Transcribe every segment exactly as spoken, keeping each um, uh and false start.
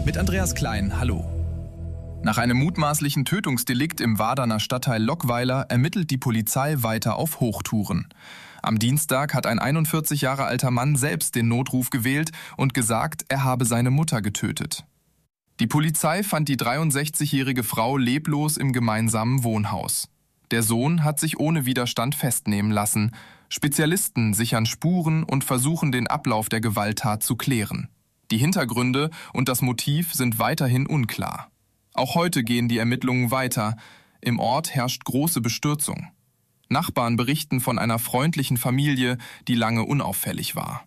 Mit Andreas Klein, hallo. Nach einem mutmaßlichen Tötungsdelikt im Waderner Stadtteil Lockweiler ermittelt die Polizei weiter auf Hochtouren. Am Dienstag hat ein einundvierzig Jahre alter Mann selbst den Notruf gewählt und gesagt, er habe seine Mutter getötet. Die Polizei fand die dreiundsechzigjährige Frau leblos im gemeinsamen Wohnhaus. Der Sohn hat sich ohne Widerstand festnehmen lassen. Spezialisten sichern Spuren und versuchen, den Ablauf der Gewalttat zu klären. Die Hintergründe und das Motiv sind weiterhin unklar. Auch heute gehen die Ermittlungen weiter. Im Ort herrscht große Bestürzung. Nachbarn berichten von einer freundlichen Familie, die lange unauffällig war.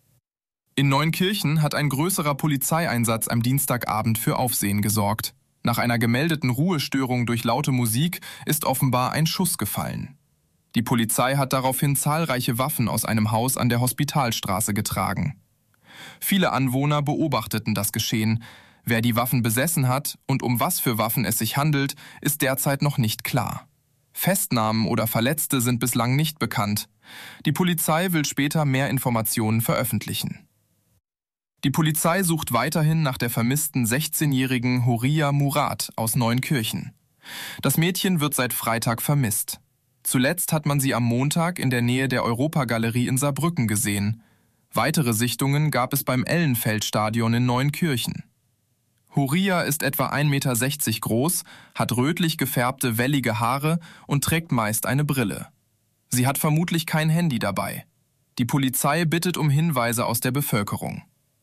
In Neunkirchen hat ein größerer Polizeieinsatz am Dienstagabend für Aufsehen gesorgt. Nach einer gemeldeten Ruhestörung durch laute Musik ist offenbar ein Schuss gefallen. Die Polizei hat daraufhin zahlreiche Waffen aus einem Haus an der Hospitalstraße getragen. Viele Anwohner beobachteten das Geschehen. Wer die Waffen besessen hat und um was für Waffen es sich handelt, ist derzeit noch nicht klar. Festnahmen oder Verletzte sind bislang nicht bekannt. Die Polizei will später mehr Informationen veröffentlichen. Die Polizei sucht weiterhin nach der vermissten sechzehnjährigen Horia Murat aus Neunkirchen. Das Mädchen wird seit Freitag vermisst. Zuletzt hat man sie am Montag in der Nähe der Europagalerie in Saarbrücken gesehen. Weitere Sichtungen gab es beim Ellenfeldstadion in Neunkirchen. Horia ist etwa ein Meter sechzig groß, hat rötlich gefärbte, wellige Haare und trägt meist eine Brille. Sie hat vermutlich kein Handy dabei. Die Polizei bittet um Hinweise aus der Bevölkerung.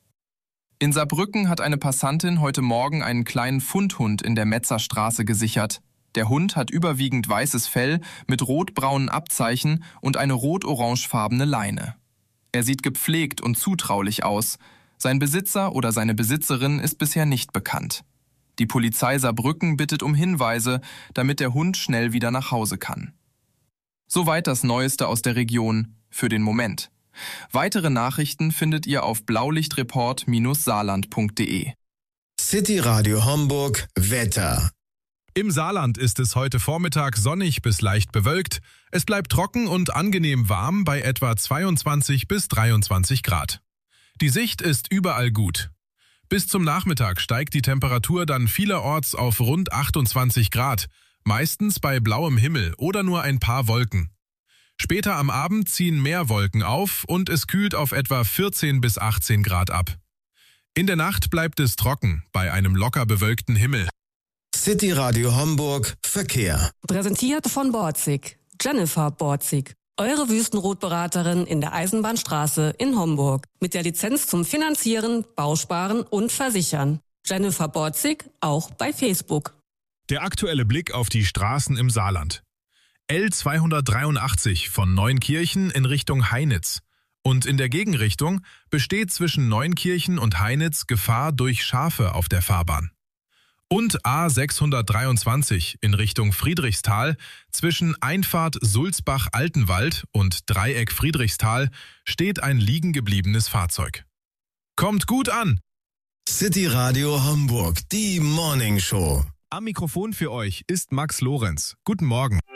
In Saarbrücken hat eine Passantin heute Morgen einen kleinen Fundhund in der Metzerstraße gesichert. Der Hund hat überwiegend weißes Fell mit rotbraunen Abzeichen und eine rot-orangefarbene Leine. Er sieht gepflegt und zutraulich aus. Sein Besitzer oder seine Besitzerin ist bisher nicht bekannt. Die Polizei Saarbrücken bittet um Hinweise, damit der Hund schnell wieder nach Hause kann. Soweit das Neueste aus der Region für den Moment. Weitere Nachrichten findet ihr auf blaulichtreport Bindestrich saarland Punkt de. City Radio Homburg Wetter. Im Saarland ist es heute Vormittag sonnig bis leicht bewölkt. Es bleibt trocken und angenehm warm bei etwa zweiundzwanzig bis dreiundzwanzig Grad. Die Sicht ist überall gut. Bis zum Nachmittag steigt die Temperatur dann vielerorts auf rund achtundzwanzig Grad, meistens bei blauem Himmel oder nur ein paar Wolken. Später am Abend ziehen mehr Wolken auf und es kühlt auf etwa vierzehn bis achtzehn Grad ab. In der Nacht bleibt es trocken bei einem locker bewölkten Himmel. City Radio Homburg Verkehr. Präsentiert von Borzig. Jennifer Borzig. Eure Wüstenrotberaterin in der Eisenbahnstraße in Homburg. Mit der Lizenz zum Finanzieren, Bausparen und Versichern. Jennifer Borzig, auch bei Facebook. Der aktuelle Blick auf die Straßen im Saarland. L zweihundertdreiundachtzig von Neunkirchen in Richtung Heinitz. Und in der Gegenrichtung besteht zwischen Neunkirchen und Heinitz Gefahr durch Schafe auf der Fahrbahn. Und A sechshundertdreiundzwanzig in Richtung Friedrichsthal zwischen Einfahrt Sulzbach-Altenwald und Dreieck Friedrichsthal steht ein liegen gebliebenes Fahrzeug. Kommt gut an! City Radio Homburg, die Morning Show. Am Mikrofon für euch ist Max Lorenz. Guten Morgen.